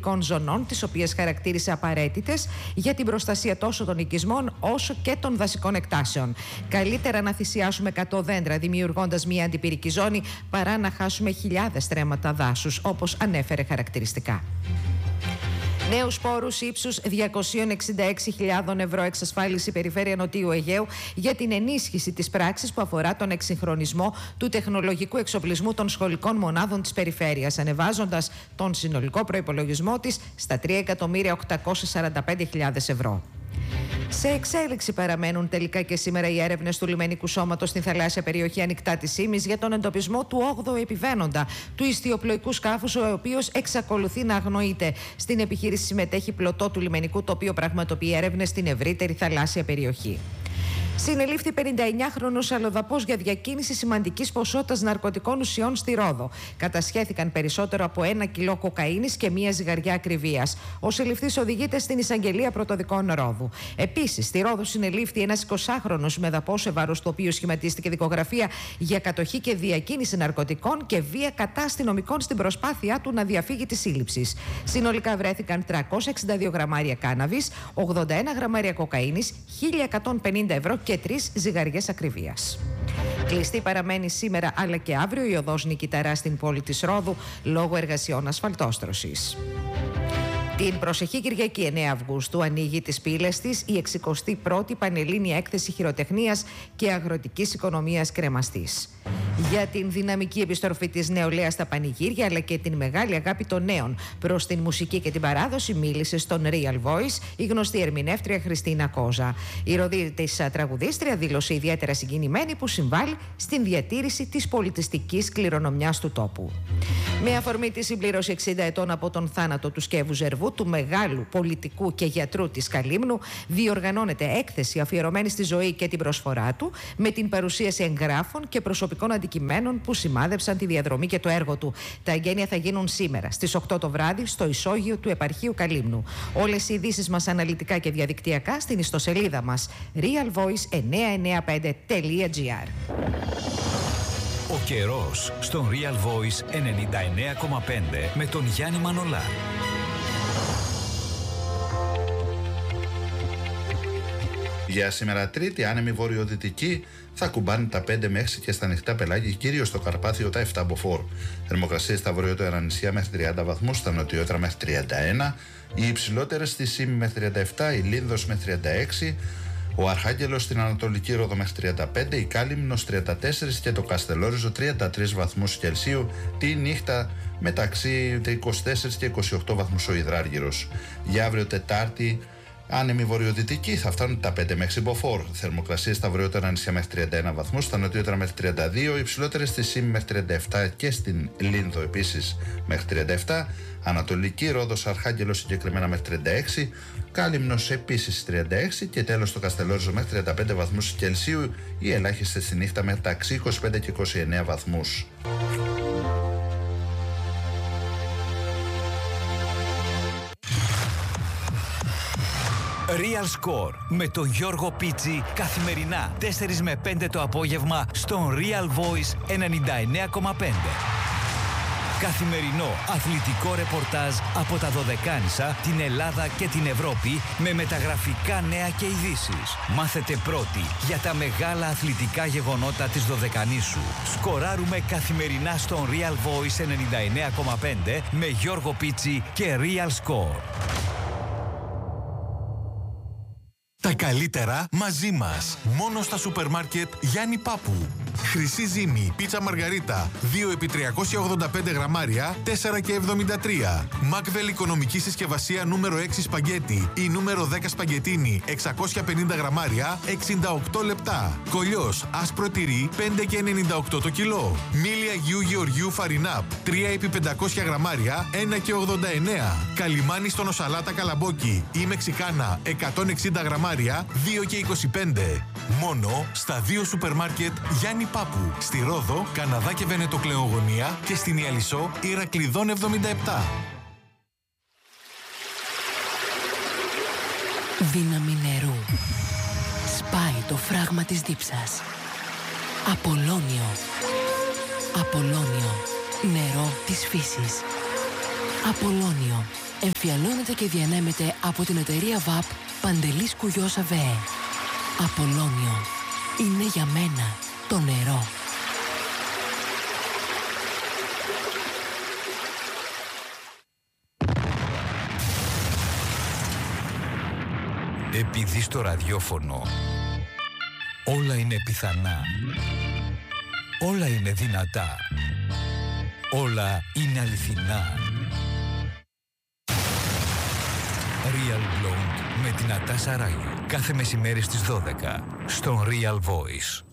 οικολογικών ζωνών, τις οποίες χαρακτήρισε απαραίτητες για την προστασία τόσο των οικισμών όσο και των δασικών εκτάσεων. Καλύτερα να θυσιάσουμε 100 δέντρα δημιουργώντας μια αντιπυρική ζώνη παρά να χάσουμε χιλιάδες στρέμματα δάσους, όπως ανέφερε χαρακτηριστικά. Νέους πόρους ύψους 266.000 ευρώ εξασφάλισε η Περιφέρεια Νοτιού Αιγαίου για την ενίσχυση της πράξης που αφορά τον εξυγχρονισμό του τεχνολογικού εξοπλισμού των σχολικών μονάδων της Περιφέρειας, ανεβάζοντας τον συνολικό προϋπολογισμό της στα 3.845.000 ευρώ. Σε εξέλιξη παραμένουν τελικά και σήμερα οι έρευνες του λιμενικού σώματος στην θαλάσσια περιοχή ανοιχτά της Ήμης για τον εντοπισμό του 8ου επιβαίνοντα του ιστιοπλοϊκού σκάφους, ο οποίος εξακολουθεί να αγνοείται. Στην επιχείρηση συμμετέχει πλωτό του λιμενικού, το οποίο πραγματοποιεί έρευνες στην ευρύτερη θαλάσσια περιοχή. Συνελήφθη 59χρονος αλλοδαπός για διακίνηση σημαντικής ποσότητας ναρκωτικών ουσιών στη Ρόδο. Κατασχέθηκαν περισσότερο από 1 κιλό κοκαίνης και 1 ζυγαριά ακριβίας. Ο συλληφθής οδηγείται στην εισαγγελία πρωτοδικών Ρόδου. Επίσης, στη Ρόδο συνελήφθη ένας 20χρονος μεδαπός, σε βάρος του οποίου σχηματίστηκε δικογραφία για κατοχή και διακίνηση ναρκωτικών και βία κατά αστυνομικών στην προσπάθειά του να διαφύγει τη σύλληψη. Συνολικά βρέθηκαν 362 γραμμάρια κάναβης, 81 γραμμάρια κοκαίνης, 1.150 ευρώ και 3 ζυγαριές ακριβίας. Κλειστή παραμένει σήμερα αλλά και αύριο η οδός Νικηταρά στην πόλη της Ρόδου λόγω εργασιών ασφαλτόστρωσης. Την προσεχή Κυριακή 9 Αυγούστου ανοίγει τις πύλες της η 61η Πανελλήνια Έκθεση Χειροτεχνίας και Αγροτικής Οικονομίας Κρεμαστής. Για την δυναμική επιστροφή της νεολαίας στα πανηγύρια αλλά και την μεγάλη αγάπη των νέων προς την μουσική και την παράδοση μίλησε στον Real Voice η γνωστή ερμηνεύτρια Χριστίνα Κόζα. Η ροδίτης τραγουδίστρια δήλωσε ιδιαίτερα συγκινημένη που συμβάλλει στην διατήρηση της πολιτιστικής κληρονομιάς του τόπου. Με αφορμή τη συμπλήρωση 60 ετών από τον θάνατο του Σκεύου Ζερβού, του μεγάλου πολιτικού και γιατρού της Καλύμνου, διοργανώνεται έκθεση αφιερωμένη στη ζωή και την προσφορά του, με την παρουσίαση εγγράφων και προσωπικών αντικειμένων που σημάδεψαν τη διαδρομή και το έργο του. Τα εγγένεια θα γίνουν σήμερα στις 8 το βράδυ στο ισόγειο του Επαρχείου Καλύμνου. Όλες οι ειδήσεις μας αναλυτικά και διαδικτυακά στην ιστοσελίδα μας realvoice995.gr. Ο καιρός στον Real Voice 99,5 με τον Γιάννη Μανολά. Για σήμερα Τρίτη, άνεμη βορειοδυτική θα κουμπάνει τα 5 με 6 και στα ανοιχτά πελάγια, κυρίως στο Καρπάθιο τα 7 μποφόρ. Θερμοκρασίες στα βορειότερα νησιά μέχρι 30 βαθμούς, στα νοτιότερα μέχρι 31, οι υψηλότερες στη Σύμη μέχρι 37, η Λίνδος μέχρι 36, ο Αρχάγγελος στην Ανατολική Ρόδο μέχρι 35, η Κάλυμνος 34 και το Καστελόριζο 33 βαθμούς Κελσίου τη νύχτα, μεταξύ 24 και 28 βαθμούς ο Ιδράργυρος. Για αύριο Τετάρτη, άνεμη βορειοδυτική, θα φτάνουν τα 5 με 6 μποφόρ. Θερμοκρασίες στα βορειότερα νησιά μέχρι 31 βαθμούς, στα νοτιότερα μέχρι 32, υψηλότερες στη Σύμη μέχρι 37 και στην Λίνδο επίσης μέχρι 37, Ανατολική Ρόδος Αρχάγγελος συγκεκριμένα μέχρι 36, Κάλυμνος επίσης 36 και τέλος το Καστελόριζο μέχρι 35 βαθμούς Κελσίου, οι ελάχιστες στη νύχτα μεταξύ 25 και 29 βαθμούς. Real Score με τον Γιώργο Πίτσι καθημερινά 4 με 5 το απόγευμα στον Real Voice 99,5. Καθημερινό αθλητικό ρεπορτάζ από τα Δωδεκάνησα, την Ελλάδα και την Ευρώπη με μεταγραφικά νέα και ειδήσεις. Μάθετε πρώτοι για τα μεγάλα αθλητικά γεγονότα της Δωδεκανήσου. Σκοράρουμε καθημερινά στον Real Voice 99,5 με Γιώργο Πίτσι και Real Score. Τα καλύτερα μαζί μας. Μόνο στα σούπερ μάρκετ Γιάννη Πάπου. Χρυσή Ζύμη, πίτσα Μαργαρίτα, 2 επί 385 γραμμάρια, 4 και 73. Μακβέλ οικονομική συσκευασία νούμερο 6 σπαγκέτι ή νούμερο 10 σπαγκετίνι, 650 γραμμάρια, 68 λεπτά. Κολλιός, άσπρο τυρί, 5 και 98 το κιλό. Μήλι Αγίου Γεωργίου Φαρινάπ, 3 επί 500 γραμμάρια, 1 και 89. Καλιμάνι στο νοσαλάτα Καλαμπόκι ή Μεξικάνα, 160 γραμμάρια, 2 και 25. Μόνο στα 2 σούπερ μάρκετ Γιάννη Πάπου. Στη Ρόδο, Καναδά και Βενετοκλεογωνία και στην Ιαλισσό, Ηρακλειδών 77. Δύναμη νερού. Σπάει το φράγμα της δίψας. Απολώνιο. Απολώνιο. Νερό της φύσης. Απολώνιο. εμφιαλώνεται και διανέμεται από την εταιρεία ΒΑΠ Παντελής Κουγιός ΑΒΕ. Απολώνιο. Είναι για μένα το νερό. Επειδή στο ραδιόφωνο όλα είναι πιθανά, όλα είναι δυνατά, όλα είναι αληθινά. Real Blonde με την Νατάσα Ράγιο. Κάθε μεσημέρι στις 12 στον Real Voice.